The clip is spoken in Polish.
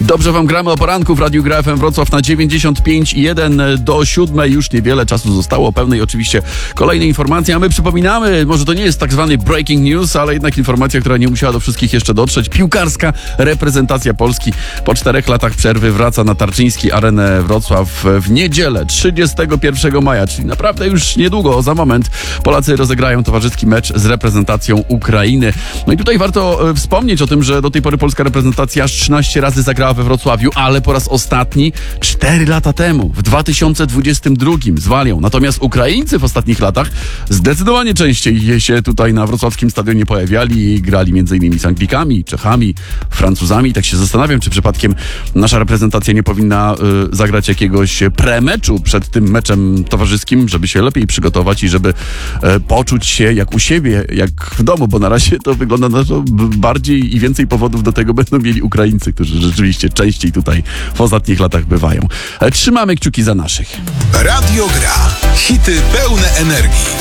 Dobrze wam gramy o poranku w Radiu Gra FM Wrocław na 95,1 do 7. Już niewiele czasu zostało, pełnej oczywiście kolejnej informacji, a my przypominamy, może to nie jest tak zwany breaking news, ale jednak informacja, która nie musiała do wszystkich jeszcze dotrzeć. Piłkarska reprezentacja Polski po 4 latach przerwy wraca na Tarczyński Arenę Wrocław w niedzielę 31 maja, czyli naprawdę już niedługo, za moment Polacy rozegrają towarzyski mecz z reprezentacją Ukrainy. No i tutaj warto wspomnieć o tym, że do tej pory polska reprezentacja aż 13 razy zagrała we Wrocławiu, ale po raz ostatni 4 lata temu, w 2022 z Walią. Natomiast Ukraińcy w ostatnich latach zdecydowanie częściej się tutaj na wrocławskim stadionie pojawiali i grali m.in. z Anglikami, Czechami, Francuzami. Tak się zastanawiam, czy przypadkiem nasza reprezentacja nie powinna zagrać jakiegoś premeczu przed tym meczem towarzyskim, żeby się lepiej przygotować i żeby poczuć się jak u siebie, jak w domu, bo na razie to wygląda na to bardziej i więcej powodów do tego będą mieli Ukraińcy, którzy rzeczywiście częściej tutaj w ostatnich latach bywają. Trzymamy kciuki za naszych. Radio Gra. Hity pełne energii.